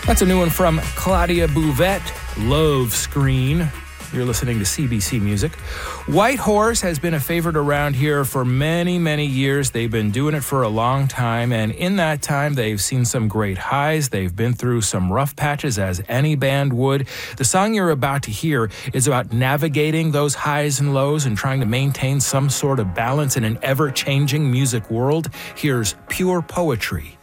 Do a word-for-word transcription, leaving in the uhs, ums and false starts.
That's a new one from Claudia Bouvette, Love Screen. You're listening to C B C Music. White Horse has been a favorite around here for many, many years. They've been doing it for a long time, and in that time, they've seen some great highs. They've been through some rough patches, as any band would. The song you're about to hear is about navigating those highs and lows and trying to maintain some sort of balance in an ever-changing music world. Here's Pure Poetry.